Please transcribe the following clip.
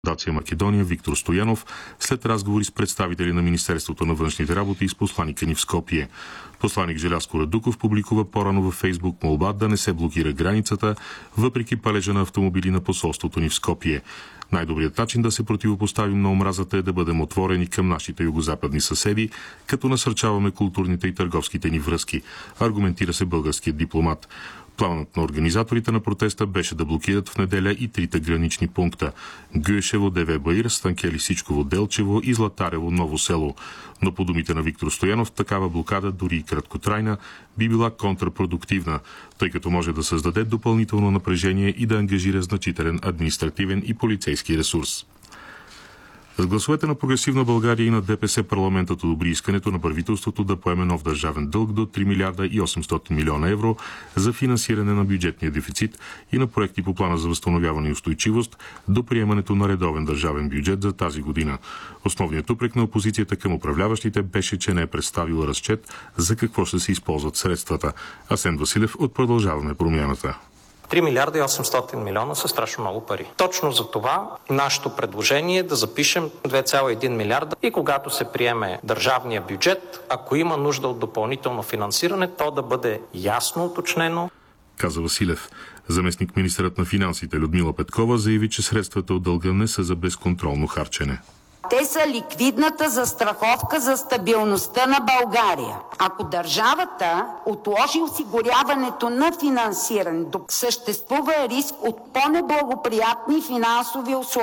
Фондация Македония Виктор Стоянов след разговори с представители на Министерството на външните работи и с посланика ни в Скопие. Посланик Желязко Радуков публикува по-рано във Фейсбук молба да не се блокира границата, въпреки палежа на автомобили на посолството ни в Скопие. Най-добрият начин да се противопоставим на омразата е да бъдем отворени към нашите югозападни съседи, като насърчаваме културните и търговските ни връзки, аргументира се българският дипломат. Планът на организаторите на протеста беше да блокират в неделя и трите гранични пункта – Гюешево, Деве-Баир, Станке Лисичково, Делчево и Златарево, Ново село. Но по думите на Виктор Стоянов, такава блокада, дори и краткотрайна, би била контрапродуктивна, тъй като може да създаде допълнително напрежение и да ангажира значителен административен и полицейски ресурс. С гласовете на Прогресивна България и на ДПС парламентът одобри искането на правителството да поеме нов държавен дълг до 3 милиарда и 800 милиона евро за финансиране на бюджетния дефицит и на проекти по плана за възстановяване и устойчивост до приемането на редовен държавен бюджет за тази година. Основният упрек на опозицията към управляващите беше, че не е представила разчет за какво ще се използват средствата. Асен Василев от Продължаваме промяната. 3 милиарда и 800 милиона са страшно много пари. Точно за това нашето предложение е да запишем 2,1 милиарда и когато се приеме държавния бюджет, ако има нужда от допълнително финансиране, то да бъде ясно уточнено, каза Василев. Заместник министърът на финансите Людмила Петкова заяви, че средствата от дълга не са за безконтролно харчене. Те са ликвидната застраховка за стабилността на България. Ако държавата отложи осигуряването на финансиране, съществува риск от по-неблагоприятни финансови условия.